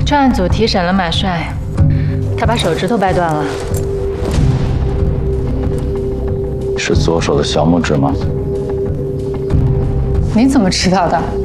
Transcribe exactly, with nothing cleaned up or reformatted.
专案组提审了马帅，他把手指头掰断了。 是左手的小拇指吗？ 你怎么知道的？